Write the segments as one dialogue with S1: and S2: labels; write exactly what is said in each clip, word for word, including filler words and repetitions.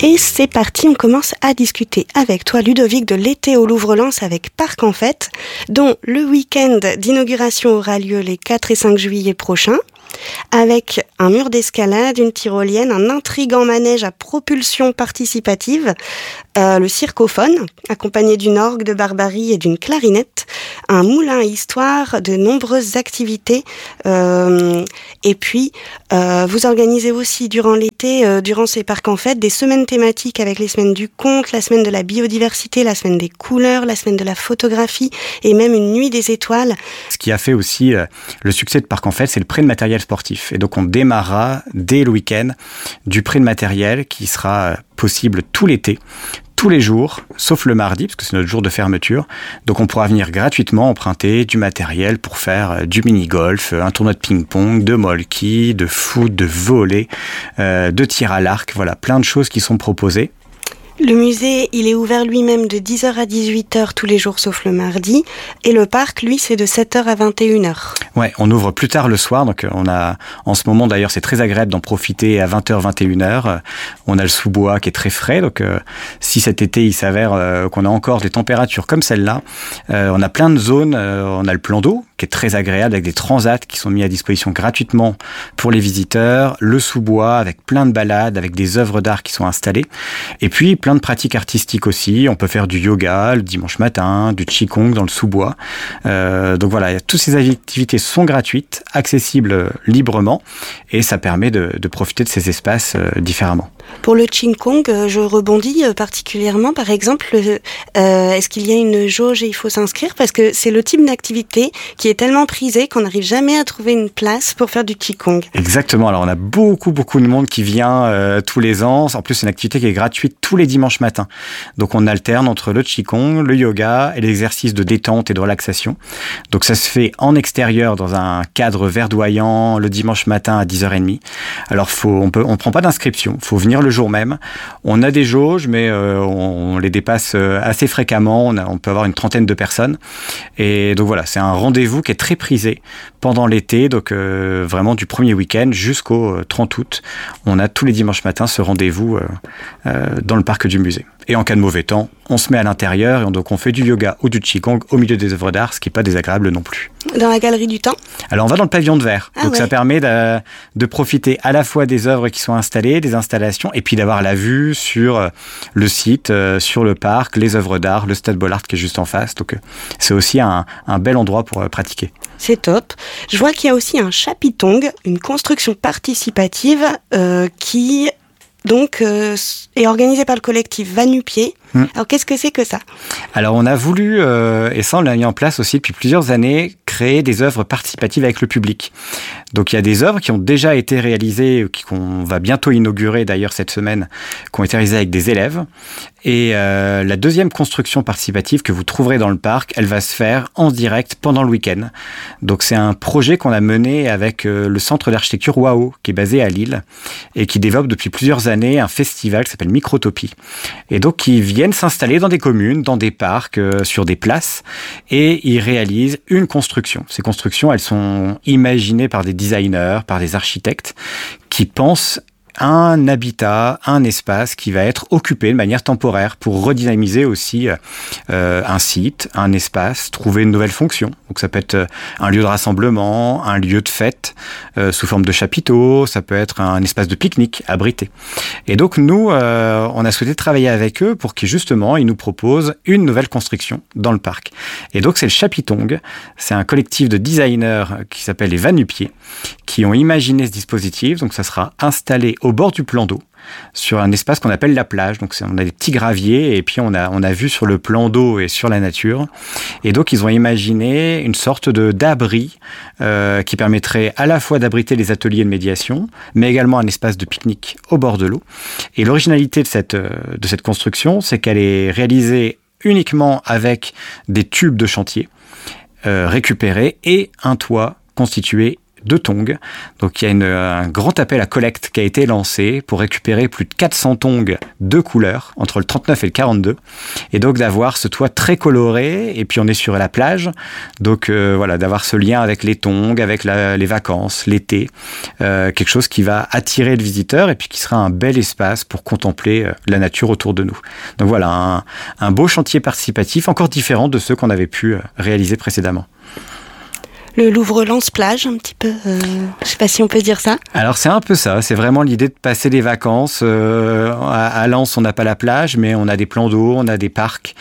S1: Et c'est parti, on commence à discuter avec toi, Ludovic, de l'été au Louvre-Lens avec Parc en Fête, dont le week-end d'inauguration aura lieu les quatre et cinq juillet prochains, avec un mur d'escalade, une tyrolienne, un intrigant manège à propulsion participative, euh, le circophone, accompagné d'une orgue de barbarie et d'une clarinette, un moulin à histoire, de nombreuses activités, euh, et puis euh, vous organisez aussi durant l'été, euh, durant ces parcs en fête, des semaines thématiques avec les semaines du conte, la semaine de la biodiversité, la semaine des couleurs, la semaine de la photographie, et même une nuit des étoiles.
S2: Ce qui a fait aussi euh, le succès de Parc en Fête, c'est le prêt de matériel sportif. Et donc on démarrera dès le week-end du prêt de matériel qui sera possible tout l'été, tous les jours, sauf le mardi, parce que c'est notre jour de fermeture. Donc on pourra venir gratuitement emprunter du matériel pour faire du mini-golf, un tournoi de ping-pong, de molki, de foot, de volley, euh, de tir à l'arc. Voilà, plein de choses qui sont proposées.
S1: Le musée, il est ouvert lui-même de dix heures à dix-huit heures tous les jours sauf le mardi. Et le parc, lui, c'est de sept heures à vingt et une heures.
S2: Ouais, on ouvre plus tard le soir. Donc on a, en ce moment d'ailleurs, c'est très agréable d'en profiter à vingt heures, vingt et une heures. On a le sous-bois qui est très frais. Donc euh, si cet été, il s'avère euh, qu'on a encore des températures comme celle-là, euh, on a plein de zones. Euh, on a le plan d'eau qui est très agréable avec des transats qui sont mis à disposition gratuitement pour les visiteurs. Le sous-bois avec plein de balades, avec des œuvres d'art qui sont installées. Et puis, plein de pratiques artistiques aussi. On peut faire du yoga le dimanche matin, du qigong dans le sous-bois. Euh, donc voilà, toutes ces activités sont gratuites, accessibles librement, et ça permet de, de profiter de ces espaces euh, différemment.
S1: Pour le qigong, je rebondis particulièrement. Par exemple, euh, est-ce qu'il y a une jauge et il faut s'inscrire? Parce que c'est le type d'activité qui est tellement prisé qu'on n'arrive jamais à trouver une place pour faire du qigong.
S2: Exactement. Alors on a beaucoup, beaucoup de monde qui vient euh, tous les ans. En plus, c'est une activité qui est gratuite tous les dimanche matin. Donc on alterne entre le qigong, le yoga et l'exercice de détente et de relaxation. Donc ça se fait en extérieur dans un cadre verdoyant le dimanche matin à dix heures trente. Alors faut, on peut, on prend pas d'inscription, faut venir le jour même. On a des jauges, mais euh, on, on les dépasse assez fréquemment. On, a, on peut avoir une trentaine de personnes. Et donc voilà, c'est un rendez-vous qui est très prisé pendant l'été. Donc euh, vraiment du premier week-end jusqu'au trente août, on a tous les dimanches matins ce rendez-vous euh, euh, dans le parc du musée. Et en cas de mauvais temps, on se met à l'intérieur et on, donc on fait du yoga ou du qigong au milieu des œuvres d'art, ce qui n'est pas désagréable non plus.
S1: Dans la galerie du temps?
S2: Alors on va dans le pavillon de verre,
S1: ah
S2: donc
S1: ouais.
S2: ça permet de, de profiter à la fois des œuvres qui sont installées, des installations, et puis d'avoir la vue sur le site, sur le parc, les œuvres d'art, le stade Bollaert qui est juste en face. Donc c'est aussi un, un bel endroit pour pratiquer.
S1: C'est top. Je vois qu'il y a aussi un chapitong, une construction participative euh, qui... donc euh, est organisé par le collectif Va-Nu-Pieds. Mmh. Alors qu'est-ce que c'est que ça?
S2: Alors on a voulu, euh, et ça on l'a mis en place aussi depuis plusieurs années, créer des œuvres participatives avec le public. Donc il y a des œuvres qui ont déjà été réalisées, qui, qu'on va bientôt inaugurer d'ailleurs cette semaine, qui ont été réalisées avec des élèves. Et euh, la deuxième construction participative que vous trouverez dans le parc, elle va se faire en direct pendant le week-end. Donc c'est un projet qu'on a mené avec euh, le centre d'architecture Wao, qui est basé à Lille, et qui développe depuis plusieurs années un festival qui s'appelle Microtopie. Et donc ils viennent s'installer dans des communes, dans des parcs, euh, sur des places, et ils réalisent une construction. Ces constructions, elles sont imaginées par des designers, par des architectes, qui pensent un habitat, un espace qui va être occupé de manière temporaire pour redynamiser aussi euh, un site, un espace, trouver une nouvelle fonction. Donc ça peut être un lieu de rassemblement, un lieu de fête euh, sous forme de chapiteau, ça peut être un espace de pique-nique abrité. Et donc nous, euh, on a souhaité travailler avec eux pour qu'ils justement ils nous proposent une nouvelle construction dans le parc. Et donc c'est le Chapitong, c'est un collectif de designers qui s'appelle les Va-Nu-Pieds, qui ont imaginé ce dispositif. Donc ça sera installé au bord du plan d'eau, sur un espace qu'on appelle la plage. Donc c'est, on a des petits graviers et puis on a, on a vu sur le plan d'eau et sur la nature. Et donc ils ont imaginé une sorte de, d'abri euh, qui permettrait à la fois d'abriter les ateliers de médiation, mais également un espace de pique-nique au bord de l'eau. Et l'originalité de cette, de cette construction, c'est qu'elle est réalisée uniquement avec des tubes de chantier euh, récupérés et un toit constitué de tongs. Donc il y a une, un grand appel à collecte qui a été lancé pour récupérer plus de quatre cents tongs de couleurs entre le trente-neuf et le quarante-deux. Et donc d'avoir ce toit très coloré, et puis on est sur la plage. Donc euh, voilà, d'avoir ce lien avec les tongs, avec la, les vacances, l'été. Euh, quelque chose qui va attirer le visiteur et puis qui sera un bel espace pour contempler euh, la nature autour de nous. Donc voilà, un, un beau chantier participatif, encore différent de ceux qu'on avait pu euh, réaliser précédemment.
S1: Le Louvre-Lens plage, un petit peu, euh, je sais pas si on peut dire ça.
S2: Alors c'est un peu ça, c'est vraiment l'idée de passer des vacances. Euh, à, à Lens, on n'a pas la plage, mais on a des plans d'eau, on a des parcs.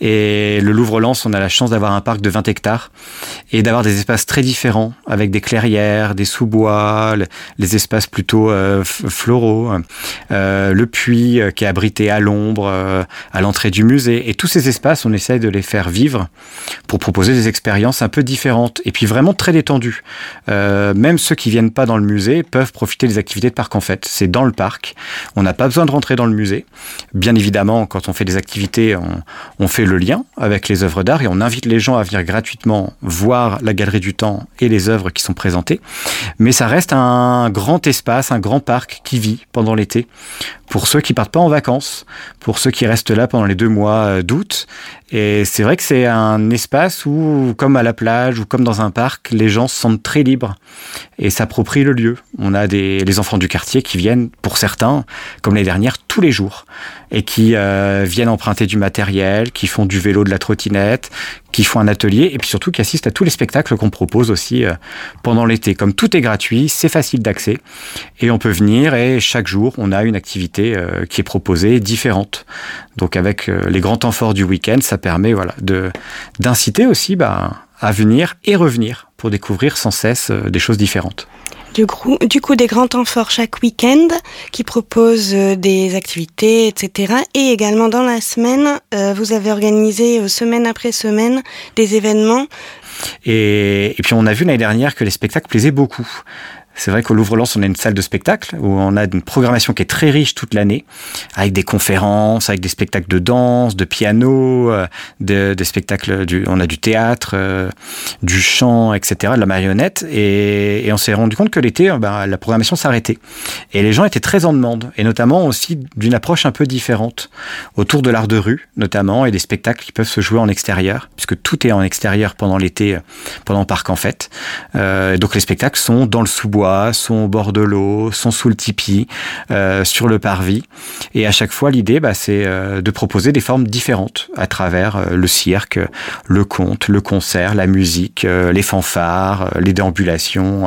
S2: Et le Louvre-Lens, on a la chance d'avoir un parc de vingt hectares et d'avoir des espaces très différents, avec des clairières, des sous-bois, le, les espaces plutôt euh, floraux, euh, le puits euh, qui est abrité à l'ombre, euh, à l'entrée du musée. Et tous ces espaces, on essaye de les faire vivre pour proposer des expériences un peu différentes. Et puis vraiment très détendu. Euh, même ceux qui viennent pas dans le musée peuvent profiter des activités de parc en fait. C'est dans le parc. On n'a pas besoin de rentrer dans le musée. Bien évidemment, quand on fait des activités, on, on fait le lien avec les œuvres d'art et on invite les gens à venir gratuitement voir la Galerie du Temps et les œuvres qui sont présentées. Mais ça reste un grand espace, un grand parc qui vit pendant l'été. Pour ceux qui partent pas en vacances, pour ceux qui restent là pendant les deux mois d'août. Et c'est vrai que c'est un espace où, comme à la plage ou comme dans un parc, les gens se sentent très libres et s'approprient le lieu. On a des, les enfants du quartier qui viennent, pour certains, comme l'année dernière, tous les jours et qui euh, viennent emprunter du matériel, qui font du vélo, de la trottinette, qui font un atelier et puis surtout qui assistent à tous les spectacles qu'on propose aussi euh, pendant l'été. Comme tout est gratuit, c'est facile d'accès et on peut venir et chaque jour, on a une activité euh, qui est proposée différente. Donc avec euh, les grands temps forts du week-end, ça permet voilà, de, d'inciter aussi bah, à venir et revenir pour découvrir sans cesse euh, des choses différentes.
S1: Du coup, du coup, des grands temps forts chaque week-end qui proposent euh, des activités, et cetera. Et également dans la semaine, euh, vous avez organisé euh, semaine après semaine des événements.
S2: Et, et puis on a vu l'année dernière que les spectacles plaisaient beaucoup. C'est vrai qu'au Louvre-Lens, on a une salle de spectacle où on a une programmation qui est très riche toute l'année, avec des conférences, avec des spectacles de danse, de piano, de, des spectacles, du, on a du théâtre, euh, du chant, et cetera, de la marionnette. Et, et on s'est rendu compte que l'été, ben, la programmation s'arrêtait. Et les gens étaient très en demande, et notamment aussi d'une approche un peu différente, autour de l'art de rue, notamment, et des spectacles qui peuvent se jouer en extérieur, puisque tout est en extérieur pendant l'été, pendant Parc en Fête. Euh, donc les spectacles sont dans le sous-bois, sont au bord de l'eau, sont sous le tipi, euh, sur le parvis. Et à chaque fois, l'idée, bah, c'est euh, de proposer des formes différentes à travers euh, le cirque, le conte, le concert, la musique, euh, les fanfares, euh, les déambulations. Euh,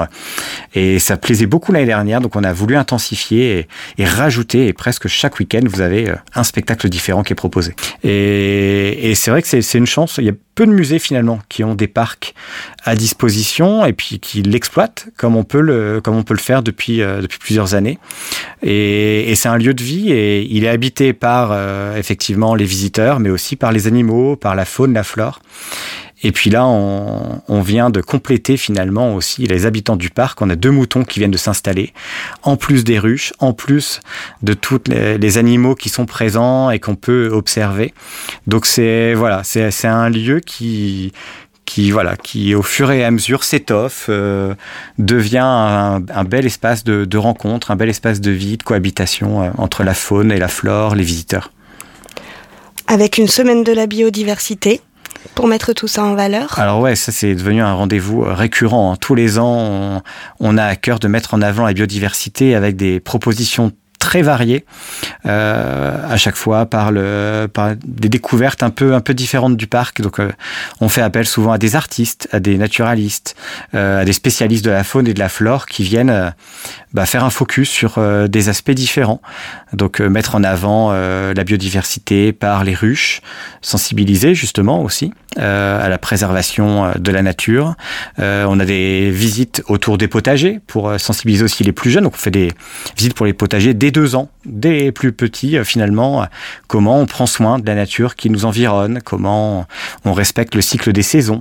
S2: et ça plaisait beaucoup l'année dernière, donc on a voulu intensifier et, et rajouter. Et presque chaque week-end, vous avez euh, un spectacle différent qui est proposé. Et, et c'est vrai que c'est, c'est une chance. Il y a peu de musées finalement qui ont des parcs à disposition et puis qui l'exploitent comme on peut le comme on peut le faire depuis euh, depuis plusieurs années. Et, et c'est un lieu de vie et il est habité par euh, effectivement les visiteurs, mais aussi par les animaux, par la faune, la flore. Et puis là, on, on vient de compléter finalement aussi les habitants du parc. On a deux moutons qui viennent de s'installer, en plus des ruches, en plus de tous les, les animaux qui sont présents et qu'on peut observer. Donc c'est voilà, c'est, c'est un lieu qui qui voilà, qui au fur et à mesure s'étoffe, euh, devient un, un bel espace de, de rencontre, un bel espace de vie, de cohabitation euh, entre la faune et la flore, les visiteurs.
S1: Avec une semaine de la biodiversité. Pour mettre tout ça en valeur.
S2: Alors ouais, ça c'est devenu un rendez-vous récurrent. Tous les ans, on, on a à cœur de mettre en avant la biodiversité avec des propositions très variées, euh, à chaque fois par, le, par des découvertes un peu, un peu différentes du parc. Donc euh, on fait appel souvent à des artistes, à des naturalistes, euh, à des spécialistes de la faune et de la flore qui viennent euh, bah, faire un focus sur euh, des aspects différents. Donc euh, mettre en avant euh, la biodiversité par les ruches, sensibiliser justement aussi euh, à la préservation de la nature. Euh, on a des visites autour des potagers pour sensibiliser aussi les plus jeunes. Donc on fait des visites pour les potagers dès deux ans, dès les plus petits finalement. Comment on prend soin de la nature qui nous environne, comment on respecte le cycle des saisons.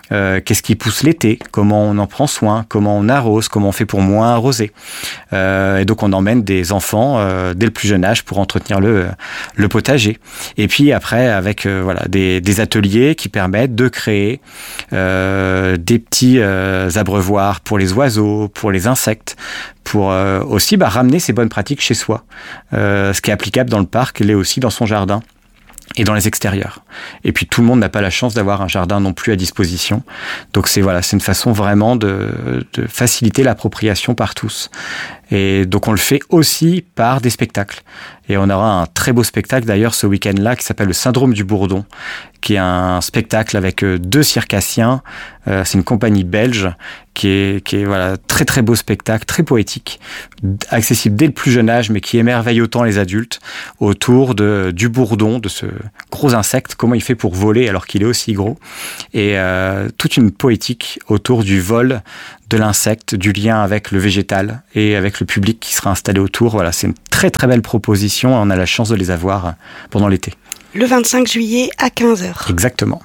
S2: euh, qu'est-ce qui pousse l'été, comment on en prend soin, comment on arrose, comment on fait pour moins arroser. Euh, et donc on emmène des enfants euh, dès le plus jeune âge pour entretenir le, le potager. Et puis après avec euh, voilà, des, des ateliers qui permettent de créer euh, des petits euh, abreuvoirs pour les oiseaux, pour les insectes, pour euh, aussi bah, ramener ces bonnes pratiques chez soi. Euh, ce qui est applicable dans le parc l'est aussi dans son jardin et dans les extérieurs. Et puis tout le monde n'a pas la chance d'avoir un jardin non plus à disposition. Donc c'est voilà, c'est une façon vraiment de, de faciliter l'appropriation par tous. Et donc on le fait aussi par des spectacles. Et on aura un très beau spectacle d'ailleurs ce week-end-là qui s'appelle le Syndrome du Bourdon, qui est un spectacle avec deux circassiens. Euh, c'est une compagnie belge qui est, qui est voilà, très très beau spectacle, très poétique, accessible dès le plus jeune âge, mais qui émerveille autant les adultes autour de, du bourdon, de ce gros insecte, comment il fait pour voler alors qu'il est aussi gros. Et euh, toute une poétique autour du vol de l'insecte, du lien avec le végétal et avec le public qui sera installé autour. Voilà, c'est une très très belle proposition et on a la chance de les avoir pendant l'été.
S1: Le vingt-cinq juillet à quinze heures.
S2: Exactement.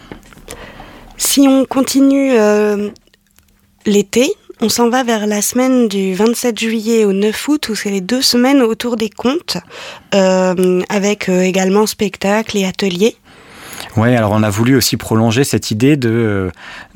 S1: Si on continue euh, l'été, on s'en va vers la semaine du vingt-sept juillet au neuf août, où c'est les deux semaines autour des contes, euh, avec euh, également spectacles et ateliers.
S2: Oui, alors on a voulu aussi prolonger cette idée de,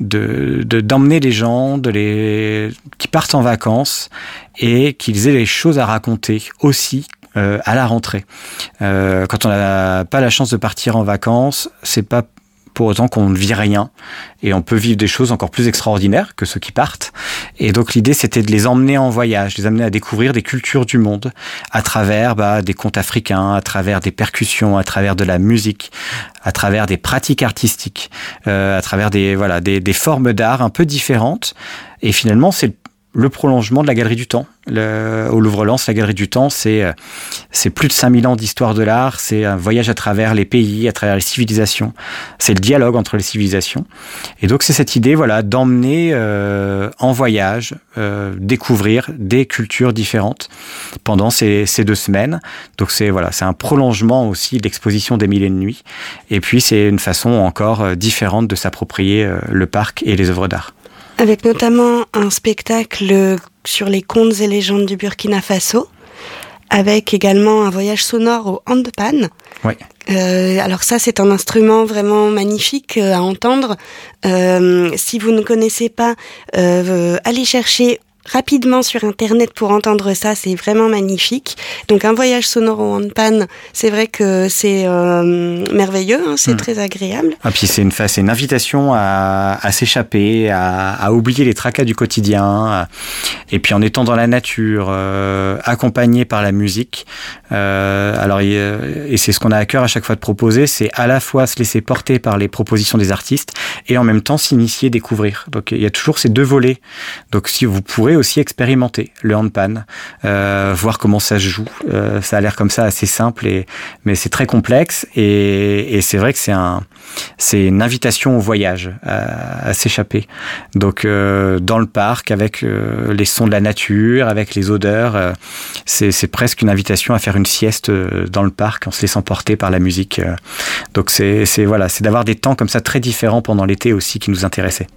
S2: de, de d'emmener les gens, de les qui partent en vacances et qu'ils aient des choses à raconter aussi euh, à la rentrée. Euh, quand on n'a pas la chance de partir en vacances, c'est pas pour autant qu'on ne vit rien. Et on peut vivre des choses encore plus extraordinaires que ceux qui partent. Et donc l'idée, c'était de les emmener en voyage, les amener à découvrir des cultures du monde à travers bah, des contes africains, à travers des percussions, à travers de la musique, à travers des pratiques artistiques, euh, à travers des, voilà, des, des formes d'art un peu différentes. Et finalement, c'est le prolongement de la Galerie du Temps. Le, au Louvre-Lens, la Galerie du Temps, c'est, c'est plus de cinq mille ans d'histoire de l'art, c'est un voyage à travers les pays, à travers les civilisations, c'est le dialogue entre les civilisations. Et donc c'est cette idée voilà, d'emmener euh, en voyage, euh, découvrir des cultures différentes pendant ces, ces deux semaines. Donc c'est, voilà, c'est un prolongement aussi de l'exposition des Mille et une Nuits. Et puis c'est une façon encore différente de s'approprier euh, le parc et les œuvres d'art.
S1: Avec notamment un spectacle sur les contes et légendes du Burkina Faso, avec également un voyage sonore au handpan.
S2: Oui.
S1: Euh, alors ça, c'est un instrument vraiment magnifique à entendre. Euh, si vous ne connaissez pas, euh, allez chercher rapidement sur Internet pour entendre ça, c'est vraiment magnifique. Donc un voyage sonore au handpan, c'est vrai que c'est euh, merveilleux, hein, c'est mmh. très agréable.
S2: Ah, puis c'est une, c'est une invitation à, à s'échapper, à, à oublier les tracas du quotidien, à, et puis en étant dans la nature, euh, accompagné par la musique. Euh, alors et c'est ce qu'on a à cœur à chaque fois de proposer, c'est à la fois se laisser porter par les propositions des artistes et en même temps s'initier, découvrir. Donc il y a toujours ces deux volets. Donc si vous pourrez aussi expérimenter le handpan, euh, voir comment ça se joue. Euh, ça a l'air comme ça assez simple, et, mais c'est très complexe et, et c'est vrai que c'est, un, c'est une invitation au voyage, à, à s'échapper. Donc euh, dans le parc, avec euh, les sons de la nature, avec les odeurs, euh, c'est, c'est presque une invitation à faire une sieste dans le parc en se laissant porter par la musique. Donc c'est, c'est, voilà, c'est d'avoir des temps comme ça très différents pendant l'été aussi qui nous intéressaient.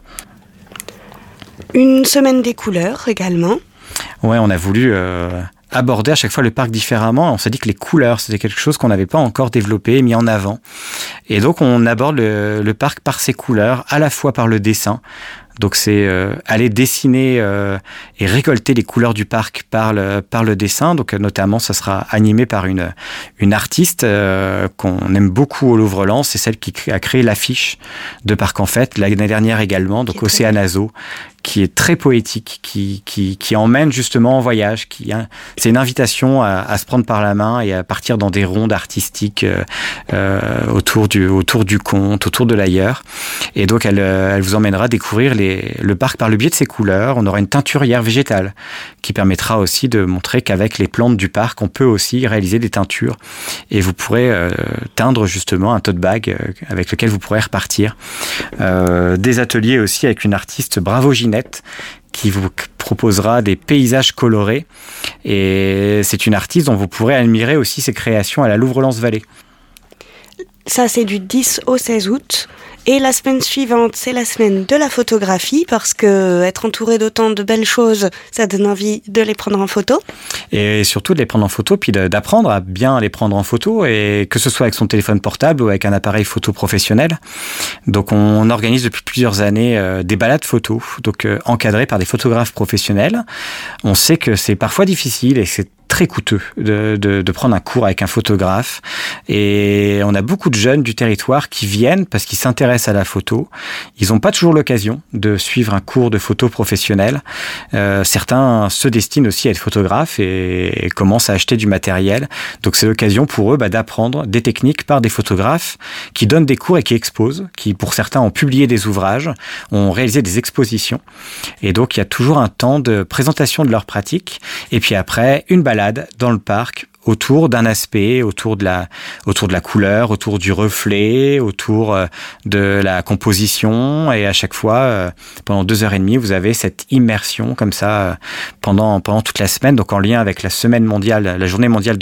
S1: Une semaine des couleurs également.
S2: Ouais, on a voulu euh, aborder à chaque fois le parc différemment. On s'est dit que les couleurs, c'était quelque chose qu'on n'avait pas encore développé, mis en avant. Et donc on aborde le, le parc par ses couleurs, à la fois par le dessin. Donc c'est euh, aller dessiner euh, et récolter les couleurs du parc par le, par le dessin. Donc notamment, ça sera animé par une, une artiste euh, qu'on aime beaucoup au Louvre-Lens. C'est celle qui a créé l'affiche de Parc en Fête, l'année dernière également, donc Océane Azo, qui est très poétique, qui, qui, qui emmène justement en voyage. Qui, hein, c'est une invitation à, à se prendre par la main et à partir dans des rondes artistiques euh, euh, autour, du, autour du conte, autour de l'ailleurs. Et donc, elle, elle vous emmènera découvrir les, le parc par le biais de ses couleurs. On aura une teinturière végétale qui permettra aussi de montrer qu'avec les plantes du parc, on peut aussi réaliser des teintures. Et vous pourrez euh, teindre justement un tote bag euh, avec lequel vous pourrez repartir. Euh, des ateliers aussi avec une artiste, Bravo Ginette, qui vous proposera des paysages colorés. Et c'est une artiste dont vous pourrez admirer aussi ses créations à la Louvre-Lens Vallée.
S1: Ça, c'est du dix au seize août. Et la semaine suivante, c'est la semaine de la photographie, parce que être entouré d'autant de belles choses, ça donne envie de les prendre en photo.
S2: Et surtout de les prendre en photo, puis d'apprendre à bien les prendre en photo, et que ce soit avec son téléphone portable ou avec un appareil photo professionnel. Donc on organise depuis plusieurs années euh, des balades photos, donc euh, encadrées par des photographes professionnels. On sait que c'est parfois difficile et c'est très coûteux de, de, de prendre un cours avec un photographe, et on a beaucoup de jeunes du territoire qui viennent parce qu'ils s'intéressent à la photo. Ils n'ont pas toujours l'occasion de suivre un cours de photo professionnel. Euh, certains se destinent aussi à être photographes et, et commencent à acheter du matériel. Donc c'est l'occasion pour eux bah, d'apprendre des techniques par des photographes qui donnent des cours et qui exposent, qui pour certains ont publié des ouvrages, ont réalisé des expositions. Et donc il y a toujours un temps de présentation de leurs pratiques, et puis après une balade dans le parc autour d'un aspect, autour de la, autour de la couleur, autour du reflet, autour de la composition, et à chaque fois, pendant deux heures et demie, vous avez cette immersion comme ça pendant, pendant toute la semaine, donc en lien avec la semaine mondiale, la journée mondiale